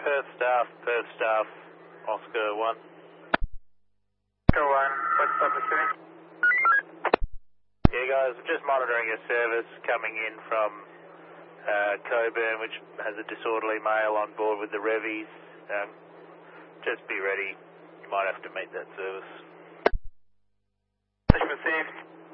Perth staff, Oscar 1. Oscar 1, what's up with you? Yeah guys, just monitoring a service coming in from Coburn, which has a disorderly male on board with the Revies. Just be ready, you might have to meet that service. Received.